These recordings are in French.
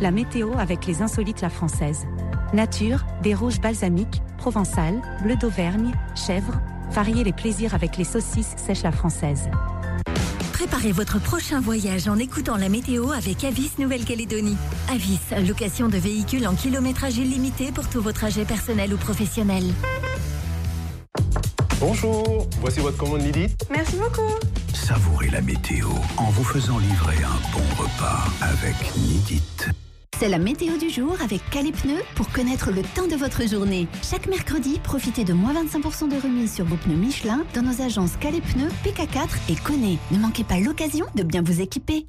La météo avec les insolites La Française. Nature, des rouges balsamiques, provençal, bleu d'Auvergne, chèvre. Variez les plaisirs avec les saucisses sèches La Française. Préparez votre prochain voyage en écoutant la météo avec Avis Nouvelle-Calédonie. Avis, location de véhicules en kilométrage illimité pour tous vos trajets personnels ou professionnels. Bonjour, voici votre commande Lydie. Merci beaucoup. Savourez la météo en vous faisant livrer un bon repas avec Nidit. C'est la météo du jour avec Calais Pneus pour connaître le temps de votre journée. Chaque mercredi, profitez de moins 25% de remise sur vos pneus Michelin dans nos agences Calais Pneus, PK4 et Connay. Ne manquez pas l'occasion de bien vous équiper.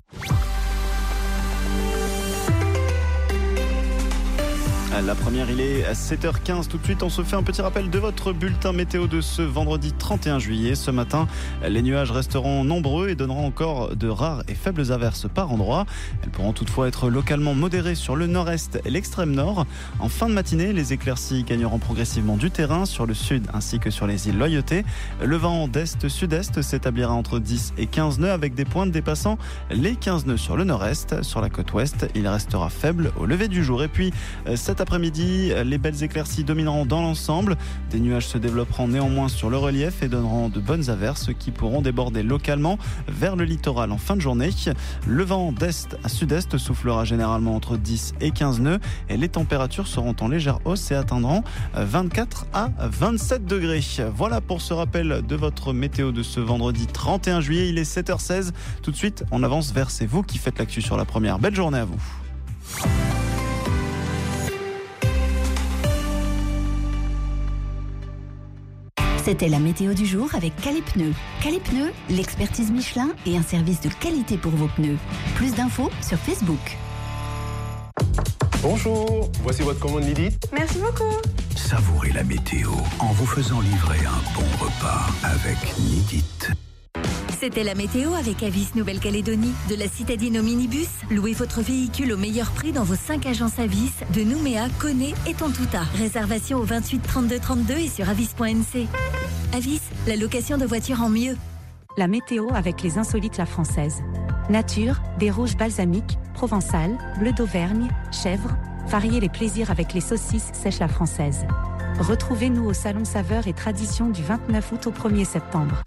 La première, il est à 7h15. Tout de suite, on se fait un petit rappel de votre bulletin météo de ce vendredi 31 juillet. Ce matin, les nuages resteront nombreux et donneront encore de rares et faibles averses par endroits. Elles pourront toutefois être localement modérées sur le nord-est et l'extrême nord. En fin de matinée, les éclaircies gagneront progressivement du terrain sur le sud ainsi que sur les îles Loyauté. Le vent d'est-sud-est s'établira entre 10 et 15 nœuds avec des pointes dépassant les 15 nœuds sur le nord-est. Sur la côte ouest, il restera faible au lever du jour. Et puis, cet après-midi, les belles éclaircies domineront dans l'ensemble. Des nuages se développeront néanmoins sur le relief et donneront de bonnes averses qui pourront déborder localement vers le littoral en fin de journée. Le vent d'est à sud-est soufflera généralement entre 10 et 15 nœuds et les températures seront en légère hausse et atteindront 24 à 27 degrés. Voilà pour ce rappel de votre météo de ce vendredi 31 juillet. Il est 7h16. Tout de suite, on avance vers C'est vous qui faites l'actu sur la première. Belle journée à vous. C'était la météo du jour avec Calais Pneus. Calais Pneus, l'expertise Michelin et un service de qualité pour vos pneus. Plus d'infos sur Facebook. Bonjour, voici votre commande Lydie. Merci beaucoup. Savourez la météo en vous faisant livrer un bon repas avec Nidit. C'était la météo avec Avis Nouvelle-Calédonie. De la citadine au minibus, louez votre véhicule au meilleur prix dans vos 5 agences Avis de Nouméa, Connay et Tontouta. Réservation au 28 32 32 et sur avis.nc. Avis, la location de voitures en mieux. La météo avec les insolites La Française. Nature, des rouges balsamiques, provençal, bleu d'Auvergne, chèvre. Variez les plaisirs avec les saucisses sèches La Française. Retrouvez-nous au Salon Saveurs et Traditions du 29 août au 1er septembre.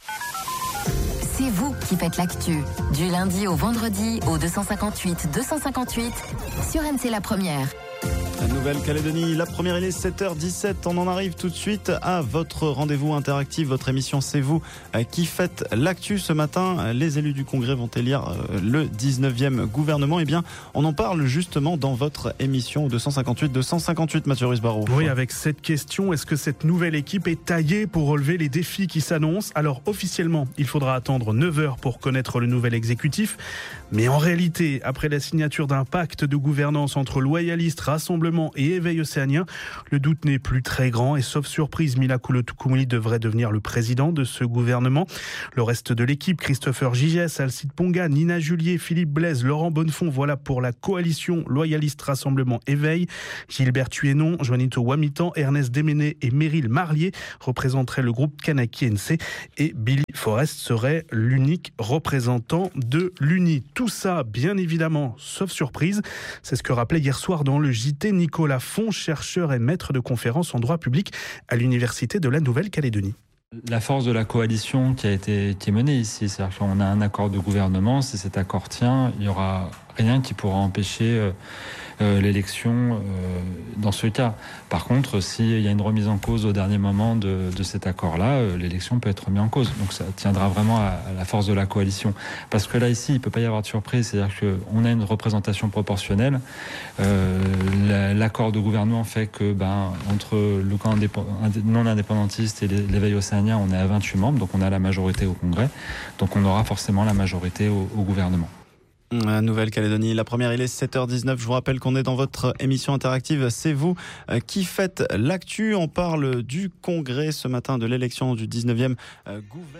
C'est vous qui faites l'actu. Du lundi au vendredi au 258 sur NC La Première. La Nouvelle-Calédonie, la première, il est 7h17. On en arrive tout de suite à votre rendez-vous interactif, votre émission C'est vous qui faites l'actu. Ce matin, les élus du Congrès vont élire le 19e gouvernement. Eh bien, on en parle justement dans votre émission 258, Mathieu Ruiz-Barraud. Oui, avec cette question, est-ce que cette nouvelle équipe est taillée pour relever les défis qui s'annoncent ? Alors, officiellement, il faudra attendre 9 heures pour connaître le nouvel exécutif. Mais en réalité, après la signature d'un pacte de gouvernance entre loyalistes, Rassemblement et Éveil océanien, le doute n'est plus très grand et sauf surprise, Mila Koulou-Toukoumli devrait devenir le président de ce gouvernement. Le reste de l'équipe, Christopher Gigès, Alcide Ponga, Nina Julier, Philippe Blaise, Laurent Bonnefond, voilà pour la coalition loyaliste Rassemblement Éveil. Gilbert Tuénon, Juanito Wamitan, Ernest Déméné et Meryl Marlier représenteraient le groupe Kanaki NC et Billy Forrest serait l'unique représentant de l'UNI. Tout ça, bien évidemment, sauf surprise. C'est ce que rappelait hier soir dans le JT Nicolas Font, chercheur et maître de conférences en droit public à l'Université de la Nouvelle-Calédonie. La force de la coalition qui est menée ici, c'est-à-dire qu'on a un accord de gouvernement, si cet accord tient, il n'y aura rien qui pourra empêcher l'élection dans ce cas. Par contre, s'il y a une remise en cause au dernier moment de cet accord-là, l'élection peut être remise en cause. Donc ça tiendra vraiment à la force de la coalition. Parce que là, ici, il ne peut pas y avoir de surprise. C'est-à-dire qu'on a une représentation proportionnelle. L'accord de gouvernement fait que entre le camp non indépendantiste et l'Éveil océanien, on est à 28 membres. Donc on a la majorité au Congrès. Donc on aura forcément la majorité au gouvernement. Nouvelle-Calédonie, la première, il est 7h19. Je vous rappelle qu'on est dans votre émission interactive. C'est vous qui faites l'actu. On parle du Congrès ce matin, de l'élection du 19e gouvernement.